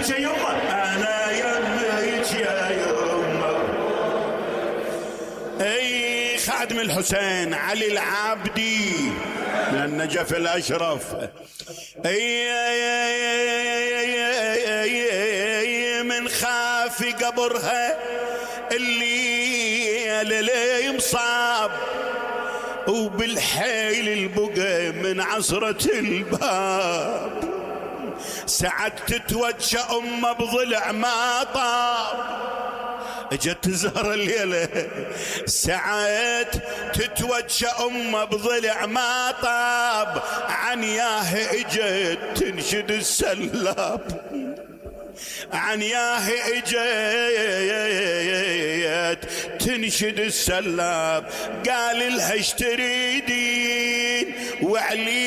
يمك يا يمه، انا يمك يا يمه. اي خادم الحسين علي العابدي من النجف الاشرف. اي من خافي قبرها اللي مصاب، وبالحيل البقى من عصرة الباب، سعد تتوجه أمه بضلع ما طاب. اجت زهر الليلة سعد تتوجه أمه بضلع ما طاب، عن ياه اجت تنشد السلاب، عن ياه اجت تنشد السلاب. قال لها ايش تريدين وعلي